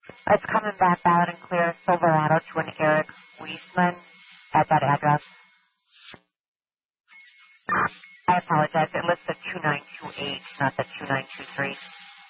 It's coming back loud and clear. Silverado to an Eric Weisman at that address. I apologize. It lists the 2928, not the 2923.